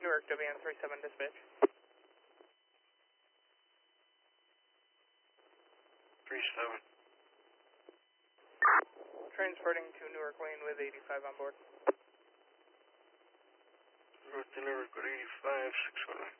Newark WN37 dispatch. 37. Transporting to Newark Lane with 85 on board. North to Newark with 85, 619.